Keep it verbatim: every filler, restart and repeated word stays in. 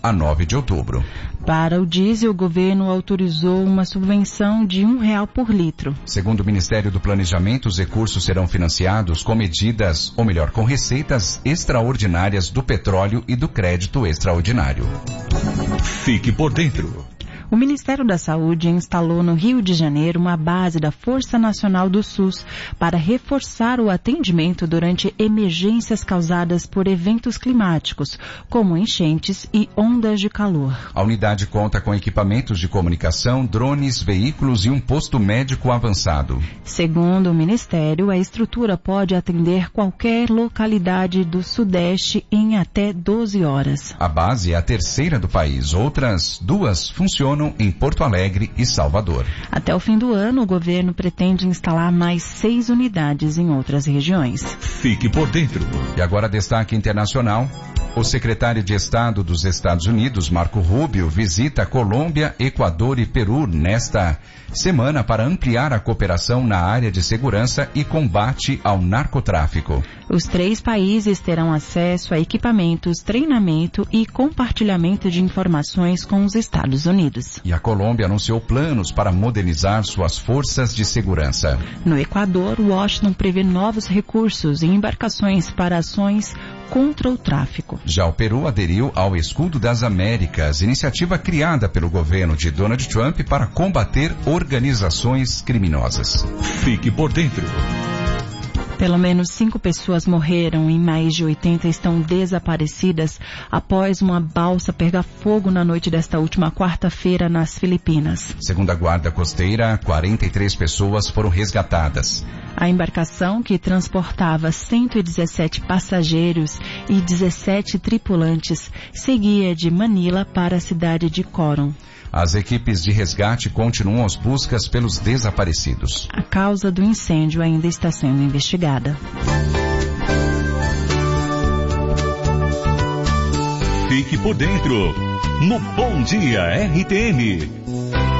a nove de outubro. Para o diesel, o governo autorizou uma subvenção de um real por litro. Segundo o Ministério do Planejamento, os recursos serão financiados com medidas, ou melhor, com receitas extraordinárias do petróleo e do crédito extraordinário. Fique por dentro. O Ministério da Saúde instalou no Rio de Janeiro uma base da Força Nacional do SUS para reforçar o atendimento durante emergências causadas por eventos climáticos, como enchentes e ondas de calor. A unidade conta com equipamentos de comunicação, drones, veículos e um posto médico avançado. Segundo o Ministério, a estrutura pode atender qualquer localidade do Sudeste em até doze horas. A base é a terceira do país. Outras duas funcionam em Porto Alegre e Salvador. Até o fim do ano, o governo pretende instalar mais seis unidades em outras regiões. Fique por dentro. E agora destaque internacional. O secretário de Estado dos Estados Unidos, Marco Rubio, visita Colômbia, Equador e Peru nesta semana para ampliar a cooperação na área de segurança e combate ao narcotráfico. Os três países terão acesso a equipamentos, treinamento e compartilhamento de informações com os Estados Unidos. E a Colômbia anunciou planos para modernizar suas forças de segurança. No Equador, Washington prevê novos recursos e embarcações para ações contra o tráfico. Já o Peru aderiu ao Escudo das Américas, iniciativa criada pelo governo de Donald Trump para combater organizações criminosas. Fique por dentro. Pelo menos cinco pessoas morreram e mais de oitenta estão desaparecidas após uma balsa pegar fogo na noite desta última quarta-feira nas Filipinas. Segundo a Guarda Costeira, quarenta e três pessoas foram resgatadas. A embarcação, que transportava cento e dezessete passageiros e dezessete tripulantes, seguia de Manila para a cidade de Coron. As equipes de resgate continuam as buscas pelos desaparecidos. A causa do incêndio ainda está sendo investigada. Fique por dentro no Bom Dia R T M.